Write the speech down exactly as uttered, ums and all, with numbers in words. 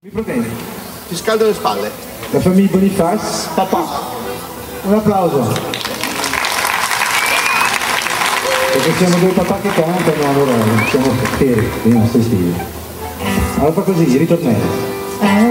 Mi proteggi. Ti scaldo le spalle. La famiglia Boniface. Papà. Un applauso. Perché siamo due papà che cantano, allora siamo fieri dei nostri figli. Allora fa così, ritornello.